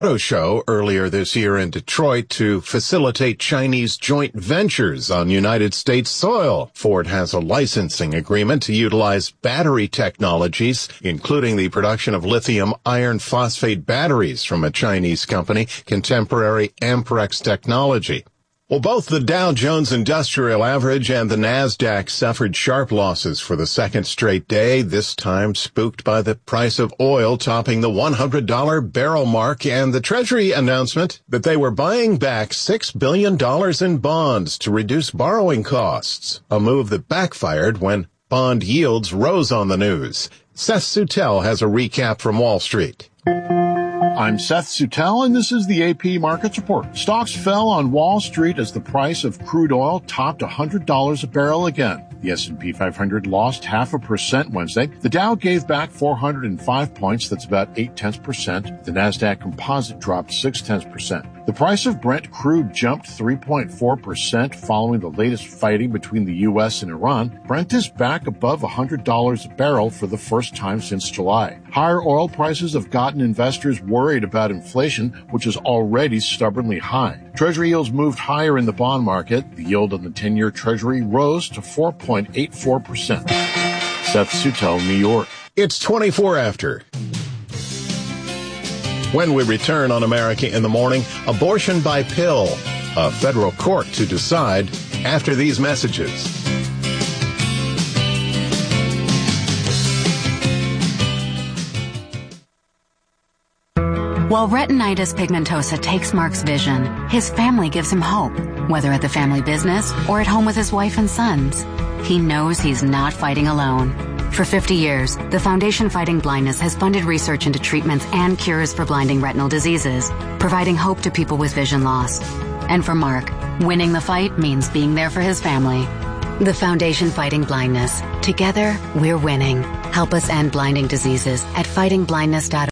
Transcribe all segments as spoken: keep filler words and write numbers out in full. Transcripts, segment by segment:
Auto show earlier this year in Detroit to facilitate Chinese joint ventures on United States soil. Ford has a licensing agreement to utilize battery technologies, including the production of lithium iron phosphate batteries from a Chinese company, Contemporary Amperex Technology. Well, both the Dow Jones Industrial Average and the NASDAQ suffered sharp losses for the second straight day, this time spooked by the price of oil topping the one hundred dollars barrel mark and the Treasury announcement that they were buying back six billion dollars in bonds to reduce borrowing costs, a move that backfired when bond yields rose on the news. Seth Sutel has a recap from Wall Street. I'm Seth Sutel, and this is the A P Markets Report. Stocks fell on Wall Street as the price of crude oil topped one hundred dollars a barrel again. The S and P five hundred lost half a percent Wednesday. The Dow gave back four hundred five points, that's about eight tenths percent. The NASDAQ Composite dropped six tenths percent. The price of Brent crude jumped three point four percent following the latest fighting between the U S and Iran. Brent is back above one hundred dollars a barrel for the first time since July. Higher oil prices have gotten investors worried about inflation, which is already stubbornly high. Treasury yields moved higher in the bond market. The yield on the ten-year Treasury rose to four point eight four percent. Seth Sutel, New York. It's twenty-four after. When we return on America in the Morning, abortion by pill, a federal court to decide after these messages. While retinitis pigmentosa takes Mark's vision, his family gives him hope, whether at the family business or at home with his wife and sons. He knows he's not fighting alone. For fifty years, the Foundation Fighting Blindness has funded research into treatments and cures for blinding retinal diseases, providing hope to people with vision loss. And for Mark, winning the fight means being there for his family. The Foundation Fighting Blindness. Together, we're winning. Help us end blinding diseases at fighting blindness dot org.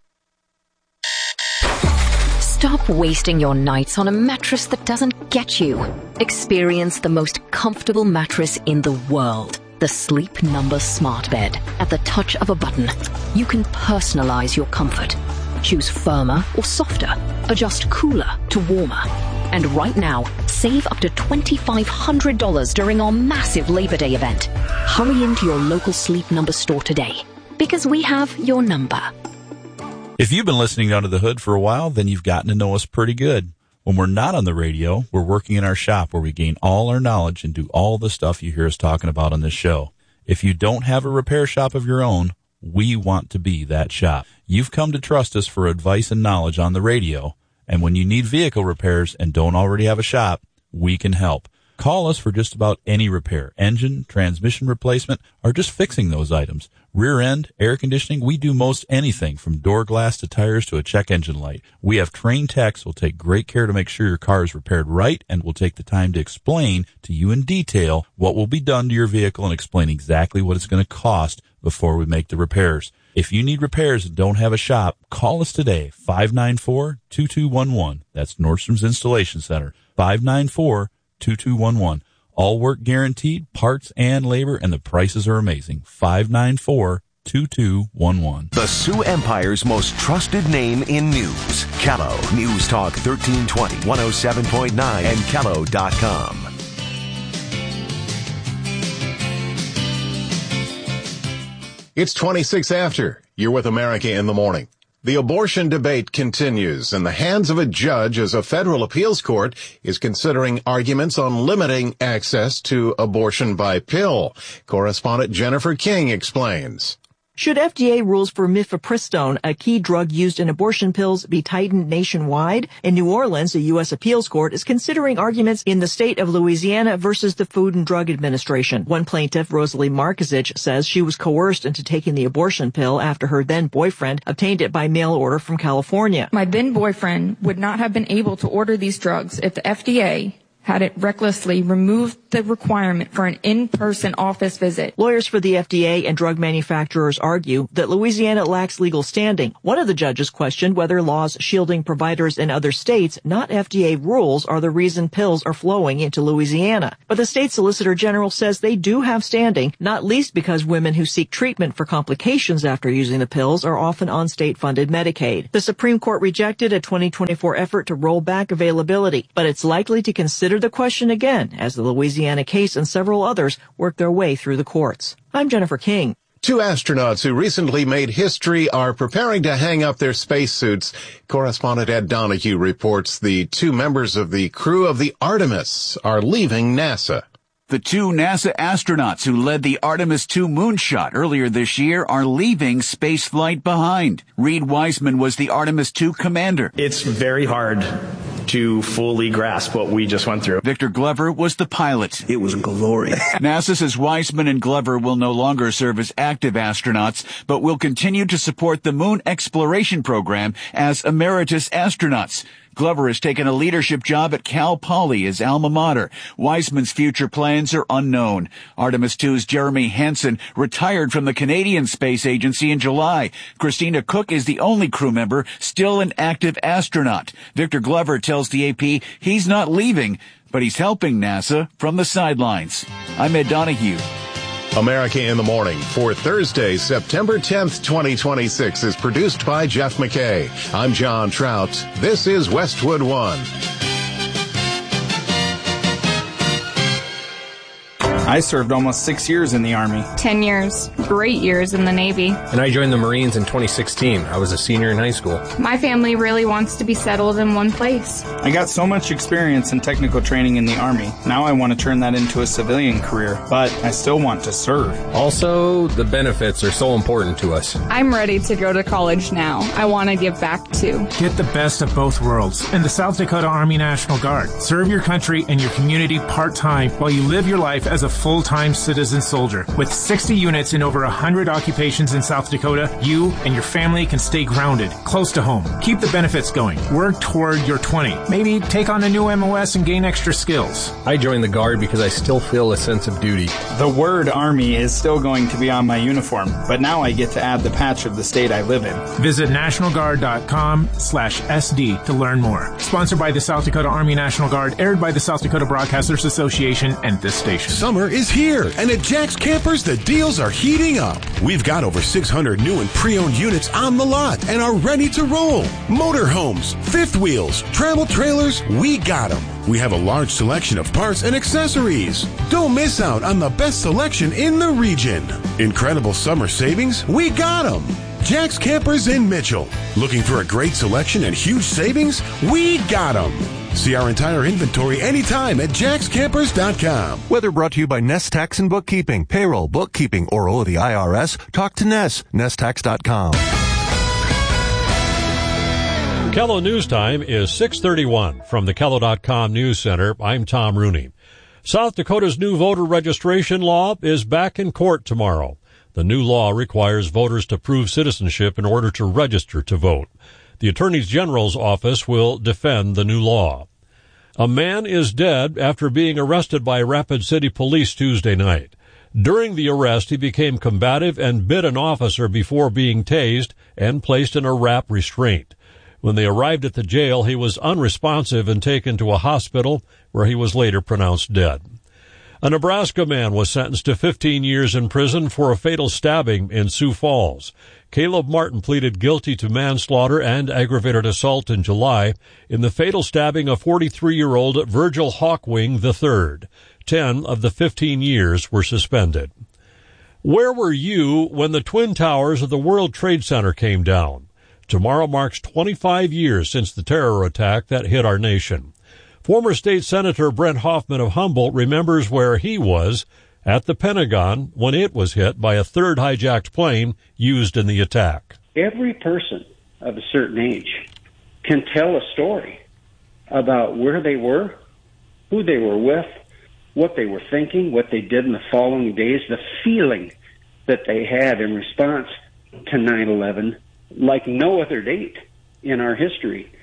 Stop wasting your nights on a mattress that doesn't get you. Experience the most comfortable mattress in the world. The Sleep Number Smart Bed. At the touch of a button, you can personalize your comfort. Choose firmer or softer. Adjust cooler to warmer. And right now, save up to twenty-five hundred dollars during our massive Labor Day event. Hurry into your local Sleep Number store today, because we have your number. If you've been listening to Under the Hood for a while, then you've gotten to know us pretty good. When we're not on the radio, we're working in our shop where we gain all our knowledge and do all the stuff you hear us talking about on this show. If you don't have a repair shop of your own, we want to be that shop. You've come to trust us for advice and knowledge on the radio, and when you need vehicle repairs and don't already have a shop, we can help. Call us for just about any repair, engine, transmission replacement, or just fixing those items. Rear end, air conditioning, we do most anything from door glass to tires to a check engine light. We have trained techs who will take great care to make sure your car is repaired right and will take the time to explain to you in detail what will be done to your vehicle and explain exactly what it's going to cost before we make the repairs. If you need repairs and don't have a shop, call us today, five nine four, two two one one. That's Nordstrom's Installation Center, five nine four, two two one one. All work guaranteed, parts and labor, and the prices are amazing. five nine four, two two one one. The Sioux Empire's most trusted name in news. Callow News Talk thirteen twenty, one oh seven point nine, and callow dot com. It's twenty-six after. You're with America in the Morning. The abortion debate continues in the hands of a judge as a federal appeals court is considering arguments on limiting access to abortion by pill. Correspondent Jennifer King explains. Should F D A rules for mifepristone, a key drug used in abortion pills, be tightened nationwide? In New Orleans, a U S appeals court is considering arguments in the state of Louisiana versus the Food and Drug Administration. One plaintiff, Rosalie Markozich, says she was coerced into taking the abortion pill after her then-boyfriend obtained it by mail order from California. My then-boyfriend would not have been able to order these drugs if the F D A had it recklessly removed the requirement for an in-person office visit. Lawyers for the F D A and drug manufacturers argue that Louisiana lacks legal standing. One of the judges questioned whether laws shielding providers in other states, not F D A rules, are the reason pills are flowing into Louisiana. But the state solicitor general says they do have standing, not least because women who seek treatment for complications after using the pills are often on state-funded Medicaid. The Supreme Court rejected a twenty twenty-four effort to roll back availability, but it's likely to consider the question again as the Louisiana case and several others work their way through the courts. I'm Jennifer King. Two astronauts who recently made history are preparing to hang up their spacesuits. Correspondent Ed Donahue reports the two members of the crew of the Artemis are leaving NASA. The two NASA astronauts who led the Artemis two moonshot earlier this year are leaving spaceflight behind. Reed Wiseman was the Artemis two commander. It's very hard to fully grasp what we just went through. Victor Glover was the pilot. It was glorious. NASA says Wiseman and Glover will no longer serve as active astronauts, but will continue to support the moon exploration program as emeritus astronauts. Glover has taken a leadership job at Cal Poly, his alma mater. Wiseman's future plans are unknown. Artemis two's Jeremy Hansen retired from the Canadian Space Agency in July. Christina Cook is the only crew member still an active astronaut. Victor Glover tells the A P he's not leaving, but he's helping NASA from the sidelines. I'm Ed Donahue. America in the Morning for Thursday, September tenth, twenty twenty-six is produced by Jeff McKay. I'm John Trout. This is Westwood One. I served almost six years in the Army. Ten years. Great years in the Navy. And I joined the Marines in twenty sixteen. I was a senior in high school. My family really wants to be settled in one place. I got so much experience in technical training in the Army. Now I want to turn that into a civilian career, but I still want to serve. Also, the benefits are so important to us. I'm ready to go to college now. I want to give back too. Get the best of both worlds in the South Dakota Army National Guard. Serve your country and your community part-time while you live your life as a full-time citizen soldier. With sixty units in over one hundred occupations in South Dakota, you and your family can stay grounded, close to home. Keep the benefits going. Work toward your twenty. Maybe take on a new M O S and gain extra skills. I joined the Guard because I still feel a sense of duty. The word Army is still going to be on my uniform, but now I get to add the patch of the state I live in. Visit national guard dot com slash S D to learn more. Sponsored by the South Dakota Army National Guard, aired by the South Dakota Broadcasters Association and this station. Summer is here, and at Jack's Campers, the deals are heating up. We've got over six hundred new and pre-owned units on the lot and are ready to roll. Motorhomes, fifth wheels, travel trailers, we got them. We have a large selection of parts and accessories. Don't miss out on the best selection in the region. Incredible summer savings, we got them. Jack's Campers in Mitchell. Looking for a great selection and huge savings? We got them. See our entire inventory anytime at jacks campers dot com. Weather brought to you by Nest Tax and Bookkeeping. Payroll, bookkeeping, or owe the I R S? Talk to Nest. nest tax dot com. Kello News Time is six thirty-one. From the Kello dot com News Center, I'm Tom Rooney. South Dakota's new voter registration law is back in court tomorrow. The new law requires voters to prove citizenship in order to register to vote. The Attorney General's office will defend the new law. A man is dead after being arrested by Rapid City Police Tuesday night. During the arrest, he became combative and bit an officer before being tased and placed in a wrap restraint. When they arrived at the jail, he was unresponsive and taken to a hospital where he was later pronounced dead. A Nebraska man was sentenced to fifteen years in prison for a fatal stabbing in Sioux Falls. Caleb Martin pleaded guilty to manslaughter and aggravated assault in July in the fatal stabbing of forty-three-year-old Virgil Hawkwing the third. Ten of the fifteen years were suspended. Where were you when the Twin Towers of the World Trade Center came down? Tomorrow marks twenty-five years since the terror attack that hit our nation. Former State Senator Brent Hoffman of Humboldt remembers where he was at the Pentagon when it was hit by a third hijacked plane used in the attack. Every person of a certain age can tell a story about where they were, who they were with, what they were thinking, what they did in the following days, the feeling that they had in response to nine eleven, like no other date in our history.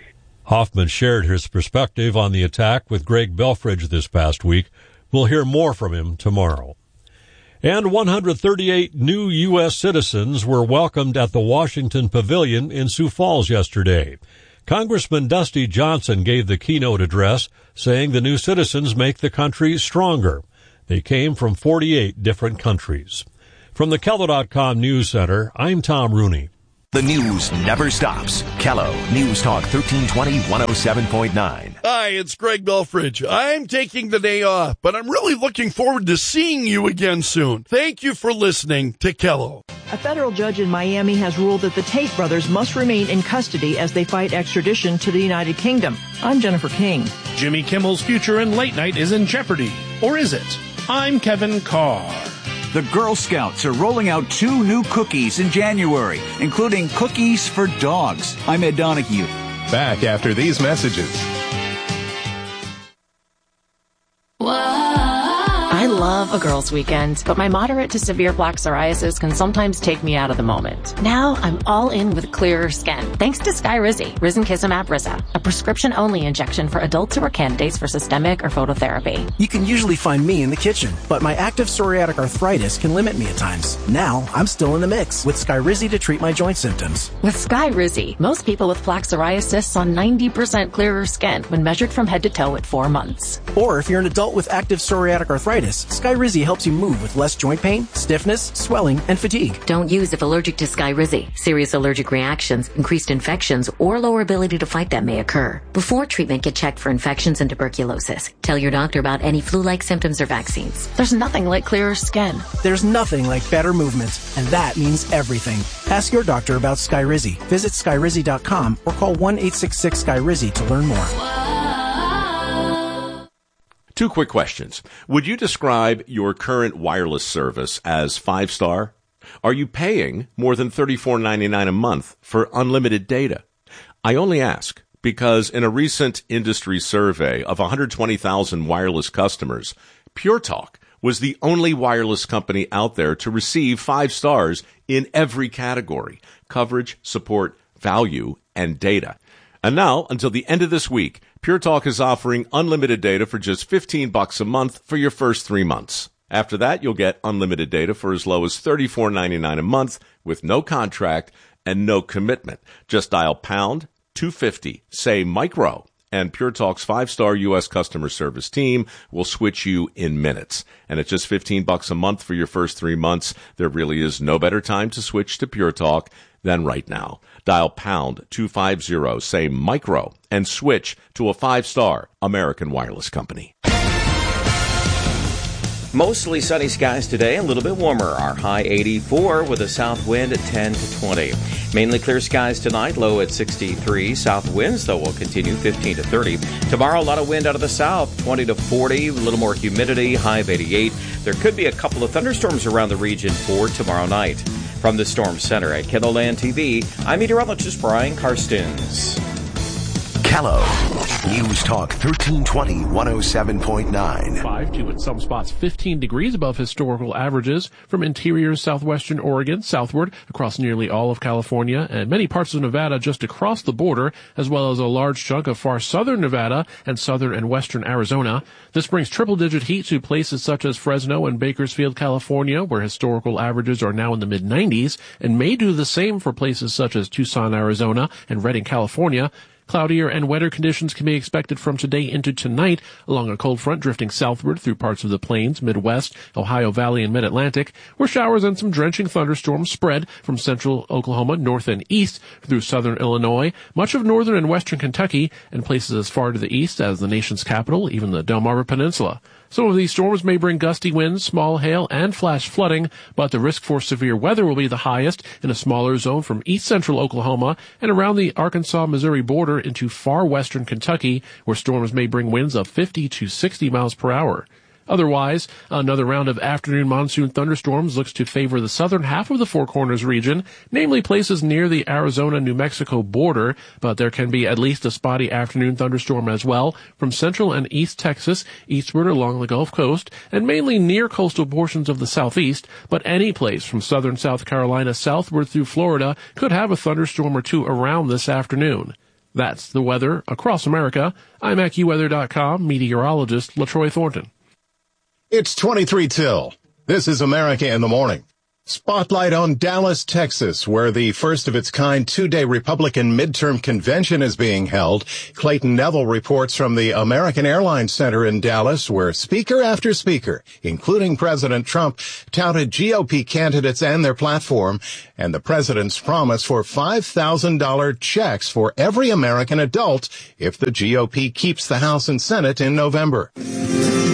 Hoffman shared his perspective on the attack with Greg Belfridge this past week. We'll hear more from him tomorrow. And one hundred thirty-eight new U S citizens were welcomed at the Washington Pavilion in Sioux Falls yesterday. Congressman Dusty Johnson gave the keynote address, saying the new citizens make the country stronger. They came from forty-eight different countries. From the Kello dot com News Center, I'm Tom Rooney. The news never stops. Kello News Talk thirteen twenty, one oh seven point nine. Hi, it's Greg Belfridge. I'm taking the day off, but I'm really looking forward to seeing you again soon. Thank you for listening to Kello. A federal judge in Miami has ruled that the Tate brothers must remain in custody as they fight extradition to the United Kingdom. I'm Jennifer King. Jimmy Kimmel's future in late night is in jeopardy. Or is it? I'm Kevin Carr. The Girl Scouts are rolling out two new cookies in January, including cookies for dogs. I'm Ed Donahue. Back after these messages. I love a girls' weekend, but my moderate to severe plaque psoriasis can sometimes take me out of the moment. Now I'm all in with clearer skin, thanks to Skyrizi, Risankizumab Risa, a prescription-only injection for adults who are candidates for systemic or phototherapy. You can usually find me in the kitchen, but my active psoriatic arthritis can limit me at times. Now I'm still in the mix with Skyrizi to treat my joint symptoms. With Skyrizi, most people with plaque psoriasis saw ninety percent clearer skin when measured from head to toe at four months. Or if you're an adult with active psoriatic arthritis, Skyrizi helps you move with less joint pain, stiffness, swelling, and fatigue. Don't use if allergic to Skyrizi. Serious allergic reactions, increased infections, or lower ability to fight them may occur. Before treatment, get checked for infections and tuberculosis. Tell your doctor about any flu-like symptoms or vaccines. There's nothing like clearer skin. There's nothing like better movement, and that means everything. Ask your doctor about Skyrizi. Visit Skyrizi dot com or call one eight six six Skyrizi to learn more. Two quick questions. Would you describe your current wireless service as five-star? Are you paying more than thirty-four ninety-nine a month for unlimited data? I only ask because in a recent industry survey of one hundred twenty thousand wireless customers, Pure Talk was the only wireless company out there to receive five stars in every category: coverage, support, value, and data. And now, until the end of this week, Pure Talk is offering unlimited data for just fifteen bucks a month for your first three months. After that, you'll get unlimited data for as low as thirty-four ninety-nine a month with no contract and no commitment. Just dial pound two fifty, say micro, and Pure Talk's five-star U S customer service team will switch you in minutes. And at just fifteen bucks a month for your first three months, there really is no better time to switch to Pure Talk than right now. Dial pound two fifty, say micro, and switch to a five-star American wireless company. Mostly sunny skies today, a little bit warmer. Our high eighty-four with a south wind at ten to twenty. Mainly clear skies tonight, low at sixty-three. South winds, though, will continue fifteen to thirty. Tomorrow, a lot of wind out of the south, twenty to forty. A little more humidity, high of eighty-eight. There could be a couple of thunderstorms around the region for tomorrow night. From the Storm Center at KENOLAND T V, I'm meteorologist Brian Karstens. Kello News Talk thirteen twenty, one oh seven point nine. five to at some spots fifteen degrees above historical averages from interior southwestern Oregon southward across nearly all of California and many parts of Nevada just across the border, as well as a large chunk of far southern Nevada and southern and western Arizona. This brings triple-digit heat to places such as Fresno and Bakersfield, California, where historical averages are now in the mid nineties, and may do the same for places such as Tucson, Arizona, and Redding, California. Cloudier and wetter conditions can be expected from today into tonight along a cold front drifting southward through parts of the plains, Midwest, Ohio Valley, and Mid-Atlantic, where showers and some drenching thunderstorms spread from central Oklahoma north and east through southern Illinois, much of northern and western Kentucky, and places as far to the east as the nation's capital, even the Delmarva Peninsula. Some of these storms may bring gusty winds, small hail, and flash flooding, but the risk for severe weather will be the highest in a smaller zone from east-central Oklahoma and around the Arkansas-Missouri border into far western Kentucky, where storms may bring winds of fifty to sixty miles per hour. Otherwise, another round of afternoon monsoon thunderstorms looks to favor the southern half of the Four Corners region, namely places near the Arizona-New Mexico border, but there can be at least a spotty afternoon thunderstorm as well from central and east Texas, eastward along the Gulf Coast, and mainly near coastal portions of the southeast, but any place from southern South Carolina southward through Florida could have a thunderstorm or two around this afternoon. That's the weather across America. I'm AccuWeather dot com meteorologist LaTroy Thornton. It's twenty-three till. This is America in the Morning. Spotlight on Dallas, Texas, where the first of its kind two-day Republican midterm convention is being held. Clayton Neville reports from the American Airlines Center in Dallas, where speaker after speaker, including President Trump, touted G O P candidates and their platform, and the president's promise for five thousand dollars checks for every American adult if the G O P keeps the House and Senate in November.